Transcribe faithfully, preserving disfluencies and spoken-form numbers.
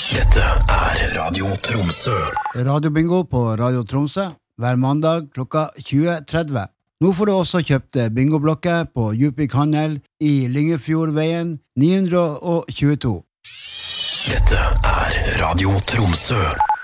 Dette er Radio Tromsø. Radio Bingo på Radio Tromsø, hver mandag klokka tjue tretti. Nå får du også kjøpt bingoblokker på Djupvik Handel i Lyngefjordveien ni hundre tjueto. Dette er Radio Tromsø.